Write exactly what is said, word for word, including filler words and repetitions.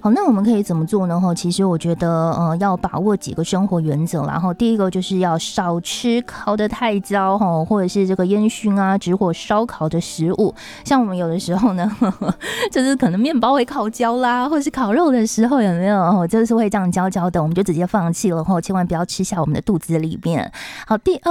好，那我们可以怎么做呢？其实我觉得呃要把握几个生活原则，然后第一个就是要少吃烤得太焦或者是这个烟熏啊直火烧烤的食物，像我们有的时候呢呵呵就是可能面包会烤焦啦，或者是烤肉的时候有没有就是会这样焦焦的，我们就直接放弃了，千万不要吃下我们的肚子里面。好，第二